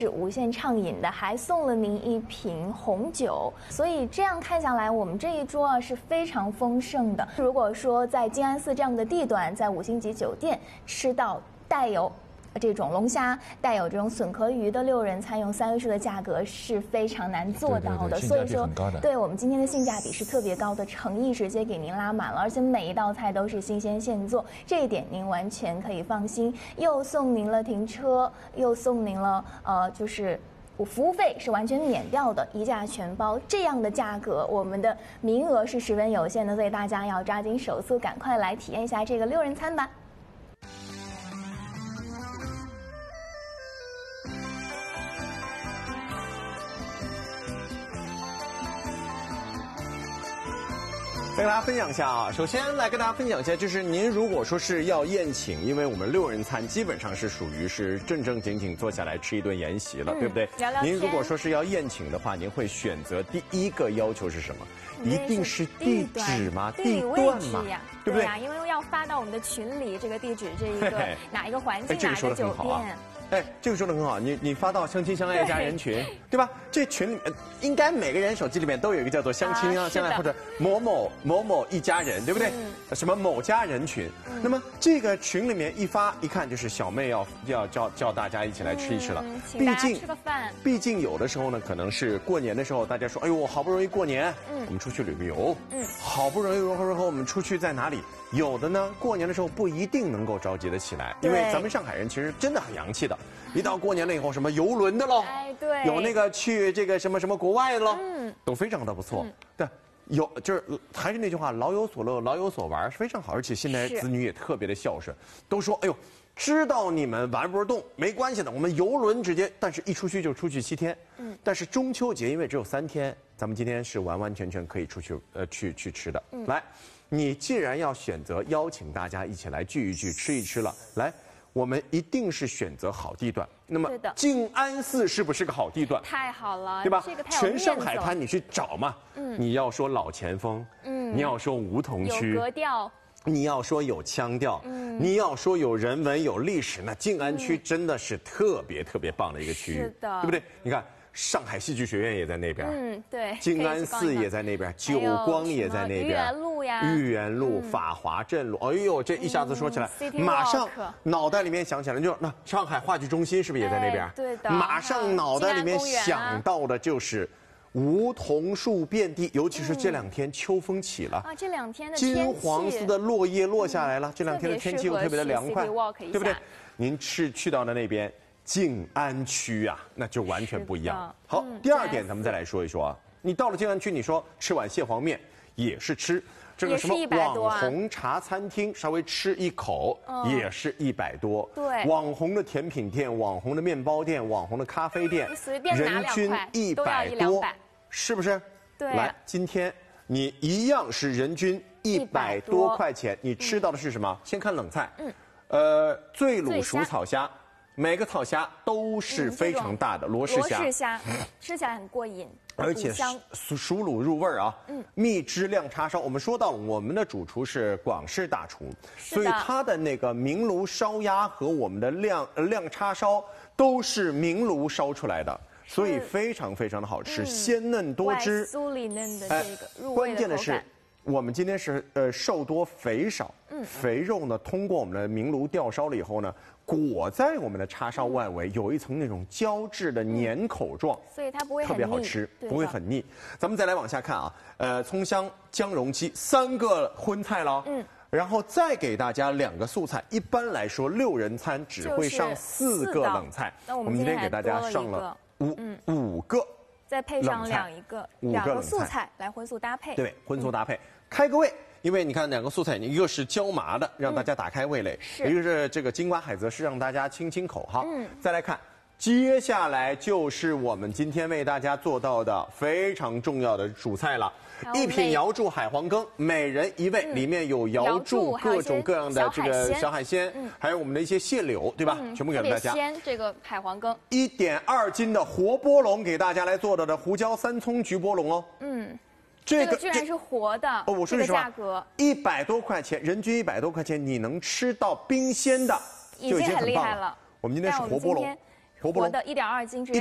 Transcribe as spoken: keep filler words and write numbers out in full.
是无限畅饮的，还送了您一瓶红酒，所以这样看下来，我们这一桌啊是非常丰盛的。如果说在静安寺这样的地段，在五星级酒店吃到带有这种龙虾、带有这种笋壳鱼的六人餐，用三位数的价格是非常难做到的。 对对对， 所以说，对我们今天的性价比是特别高的，诚意直接给您拉满了，而且每一道菜都是新鲜现做，这一点您完全可以放心。又送您了停车，又送您了呃，就是服务费是完全免掉的，一价全包。这样的价格，我们的名额是十分有限的，所以大家要抓紧手速，赶快来体验一下这个六人餐吧。 再跟大家分享一下啊，首先来跟大家分享一下，就是您如果说是要宴请，因为我们六人餐基本上是属于是正正经经坐下来吃一顿宴席了，嗯、对不对？ 聊聊天。 您如果说是要宴请的话，您会选择第一个要求是什么？一定是地址吗？ 地段嘛，对不对？ 对呀、啊，因为要发到我们的群里，这个地址，这一个哪一个环境，哪个酒店。 哎，这个说的很好，你你发到相亲相爱家人群， 对, 对吧？这群里面应该每个人手机里面都有一个叫做相亲啊相爱或者某某某某一家人，对不对？嗯、什么某家人群、嗯。那么这个群里面一发一看就是小妹要要叫叫大家一起来吃一吃了。 嗯、 毕竟吃个饭， 毕竟有的时候呢，可能是过年的时候，大家说，哎呦，好不容易过年，嗯，我们出去旅个游，嗯，好不容易然后然后我们出去在哪里？有的呢，过年的时候不一定能够召集得起来，因为咱们上海人其实真的很洋气的。一到过年了以后，什么游轮的喽， 哎，对， 有那个去这个什么什么国外的喽，嗯，都非常的不错。嗯、对，有就是还是那句话，老有所乐，老有所玩，是非常好。而且现在子女也特别的孝顺，都说哎呦，知道你们玩不动，没关系的，我们游轮直接，但是一出去就出去七天。嗯，但是中秋节因为只有三天，咱们今天是完完全全可以出去呃去去吃的。嗯，来，你既然要选择邀请大家一起来聚一聚、吃一吃了，来。我们一定是选择好地段。那么，静安寺是不是个好地段？ 太好了， 对吧？ 这个太有全上海滩你去找嘛，嗯，你要说老前锋，嗯，你要说梧桐区， 有格调， 你要说有腔调，嗯，你要说有人文有历史，那静安区真的是特别特别棒的一个区域， 是的， 对不对？你看。上海戏剧学院也在那边， 嗯，对， 静安寺也在那边，久光也在那边， 豫园路呀， 豫园路、嗯、法华镇路，哎呦，这一下子说起来， 嗯、 马上脑袋里面想起来，就那上海话剧中心是不是也在那边？ 哎、对的， 马上脑袋里面想到的就是梧桐树遍地，尤其是这两天秋风起了、 嗯、啊，这两天的金黄色的落叶落下来了，嗯、这两天的天气又特别的凉快，对不对？您是去到的那边。静安区啊，那就完全不一样。好，嗯、第二点咱们再来说一说啊。你到了静安区，你说吃碗蟹黄面也是吃，这个什么网红茶餐厅，稍微吃一口、嗯、也是一百多。 对， 网红的甜品店、网红的面包店、网红的咖啡店， 你随便拿两块人均一百多，是不是？ 对、啊。 来，今天你一样是人均一百多块钱，你吃到的是什么？嗯、先看冷菜，嗯，呃，醉卤熟草虾。每个草虾都是非常大的罗氏虾， 罗氏虾吃起来很过瘾， 而且熟熟卤入味儿啊。嗯，蜜汁亮叉烧，我们说到我们的主厨是广式大厨，所以他的那个明炉烧鸭和我们的亮呃亮叉烧都是明炉烧出来的，所以非常非常的好吃，嗯、鲜嫩多汁， 酥里嫩的这个入味的口感。 关键的是，我们今天是呃瘦多肥少，嗯，肥肉呢通过我们的明炉吊烧了以后呢。裹在我们的叉烧外围有一层那种胶质的粘口状， 嗯、所以它不会很特别好吃，不会很腻。咱们再来往下看啊，呃，葱香姜蓉鸡三个荤菜了，嗯，然后再给大家两个素菜。一般来说，六人餐只会上四个冷菜， 那我们今天给大家上了五、嗯、五个， 再配上两一个五个冷素菜来荤素搭配， 对，荤素搭配，嗯、开个胃。因为你看两个素菜，一个是椒麻的，让大家打开味蕾；嗯、一个是这个金瓜海蜇，是让大家清清口哈。嗯，再来看，接下来就是我们今天为大家做到的非常重要的主菜了。一品瑶柱海皇羹，每人一位，嗯、里面有瑶柱各种各样的这个小海鲜，嗯、还有我们的一些蟹柳，对吧？嗯、全部给大家。 鲜这个海皇羹， 一点二斤的活波龙给大家来做到的胡椒三葱焗波龙哦。嗯。 这个居然是活的哦！我说这个价格一百多块钱，人均一百多块钱，你能吃到冰鲜的， 已经很厉害了。 我们今天是活波龙， 活不拢活的一点二斤。